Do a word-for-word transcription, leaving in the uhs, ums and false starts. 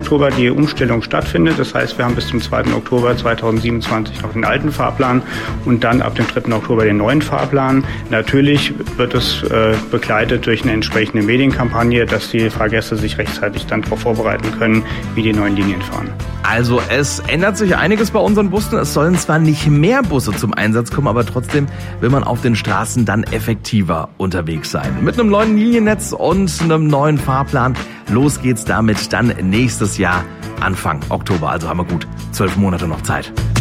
Oktober die Umstellung stattfindet. Das heißt, wir haben bis zum zweiten Oktober zweitausendsiebenundzwanzig noch den alten Fahrplan und dann ab dem dritten Oktober den neuen Fahrplan. Natürlich wird es äh, begleitet durch eine entsprechende Medienkampagne, dass die Fahrgäste sich rechtzeitig dann darauf vorbereiten können, wie die neuen Linien fahren. Also es ändert sich einiges bei unseren Bussen. Es sollen zwar nicht mehr Busse zum Einsatz kommen, aber trotzdem will man auf den Straßen dann effektiver unterwegs sein. Mit einem neuen Liniennetz und einem neuen Fahrplan. Los geht's damit dann nächstes Jahr, Anfang Oktober. Also haben wir gut zwölf Monate noch Zeit.